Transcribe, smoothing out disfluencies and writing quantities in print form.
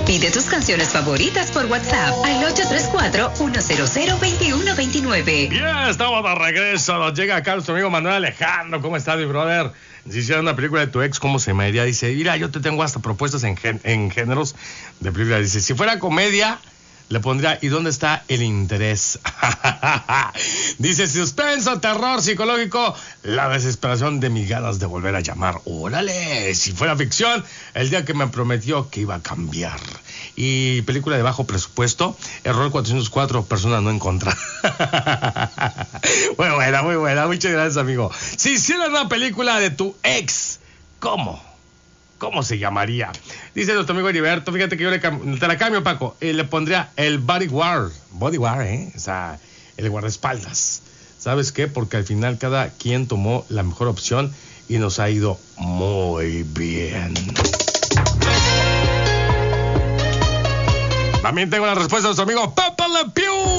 Pide tus canciones favoritas por WhatsApp al 834-100-2129. Bien, estamos de regreso. Nos llega acá nuestro amigo Manuel Alejandro. ¿Cómo estás, mi brother? Si hiciera una película de tu ex, ¿cómo se me diría? Dice, mira, yo te tengo hasta propuestas en géneros de película. Dice, si fuera comedia, le pondría, ¿y dónde está el interés? Dice, suspenso, terror psicológico, la desesperación de mis ganas de volver a llamar. ¡Órale! Si fuera ficción, el día que me prometió que iba a cambiar. Y película de bajo presupuesto, error 404, persona no encontrada. Muy buena. Muchas gracias, amigo. Si hicieran una película de tu ex, ¿cómo se llamaría? Dice nuestro amigo Heriberto, fíjate que yo te la cambio, Paco. Le pondría el bodyguard, o sea, el guardaespaldas. ¿Sabes qué? Porque al final cada quien tomó la mejor opción y nos ha ido muy bien. También tengo la respuesta de nuestro amigo Pepe Le Pew.